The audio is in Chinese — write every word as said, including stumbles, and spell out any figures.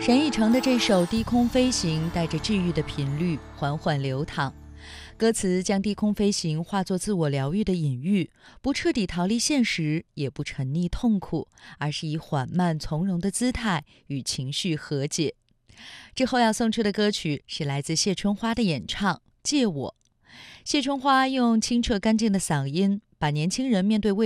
沈以诚的这首《低空飞行》带着治愈的频率缓缓流淌，歌词将低空飞行化作自我疗愈的隐喻，不彻底逃离现实，也不沉溺痛苦，而是以缓慢从容的姿态与情绪和解。之后要送出的歌曲是来自谢春花的演唱《借我》。谢春花用清澈干净的嗓音，把年轻人面对未